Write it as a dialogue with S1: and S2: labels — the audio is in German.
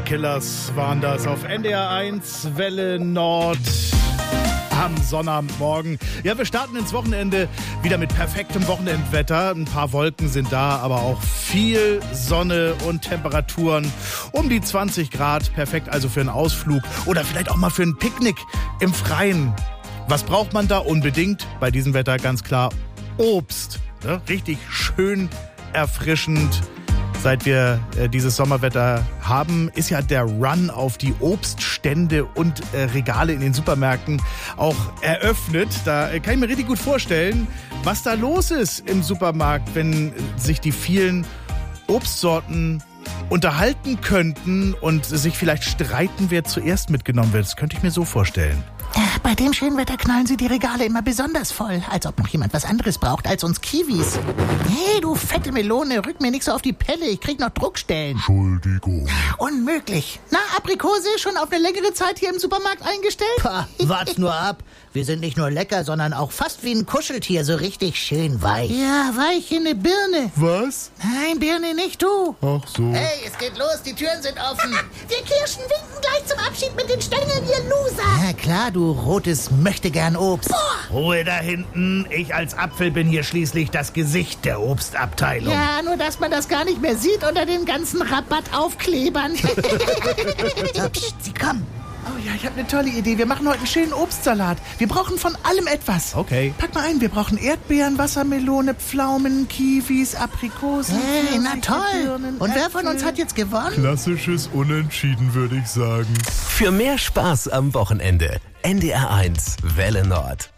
S1: Killers waren das auf NDR 1 Welle Nord am Sonnabendmorgen. Ja, wir starten ins Wochenende wieder mit perfektem Wochenendwetter. Ein paar Wolken sind da, aber auch viel Sonne und Temperaturen um die 20 Grad. Perfekt also für einen Ausflug oder vielleicht auch mal für ein Picknick im Freien. Was braucht man da unbedingt? Bei diesem Wetter ganz klar Obst. Ja, richtig schön erfrischend. Seit wir dieses Sommerwetter haben, ist ja der Run auf die Obststände und Regale in den Supermärkten auch eröffnet. Da kann ich mir richtig gut vorstellen, was da los ist im Supermarkt, wenn sich die vielen Obstsorten unterhalten könnten und sich vielleicht streiten, wer zuerst mitgenommen wird. Das könnte ich mir so vorstellen.
S2: Bei dem schönen Wetter knallen sie die Regale immer besonders voll, als ob noch jemand was anderes braucht als uns Kiwis. Hey, du fette Melone, rück mir nicht so auf die Pelle, ich krieg noch Druckstellen.
S3: Entschuldigung.
S2: Unmöglich. Na, Aprikose, schon auf eine längere Zeit hier im Supermarkt eingestellt?
S4: Pah, wart's nur ab. Wir sind nicht nur lecker, sondern auch fast wie ein Kuscheltier, so richtig schön weich.
S2: Ja, weich in eine Birne.
S3: Was?
S2: Nein, Birne, nicht du.
S3: Ach so.
S2: Hey, es geht los, die Türen sind offen.
S5: Wir Kirschen winken gleich zum Abschied mit den Stängeln, ihr Loser.
S2: Ja, klar, du rotes Möchtegern-Obst.
S1: Ruhe da hinten. Ich als Apfel bin hier schließlich das Gesicht der Obstabteilung.
S2: Ja, nur dass man das gar nicht mehr sieht unter den ganzen Rabattaufklebern.
S4: So, pst, sie kommen.
S2: Oh ja, ich habe eine tolle Idee. Wir machen heute einen schönen Obstsalat. Wir brauchen von allem etwas.
S1: Okay.
S2: Pack mal ein, wir brauchen Erdbeeren, Wassermelone, Pflaumen, Kiwis, Aprikosen. Hey, na toll. Birnen, und wer von uns hat jetzt gewonnen?
S3: Klassisches Unentschieden, würde ich sagen.
S6: Für mehr Spaß am Wochenende. NDR 1 Welle Nord.